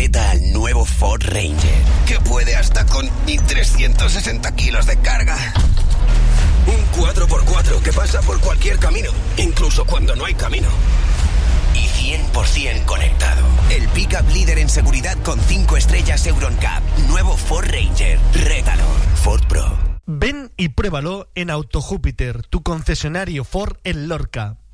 completa al nuevo Ford Ranger, que puede hasta con 1.360 kilos de carga. Un 4x4 que pasa por cualquier camino, incluso cuando no hay camino. Y 100% conectado. El pick-up líder en seguridad con 5 estrellas EuronCap. Nuevo Ford Ranger. Rétalo. Ford Pro. Ven y pruébalo en Auto Júpiter, tu concesionario Ford en Lorca.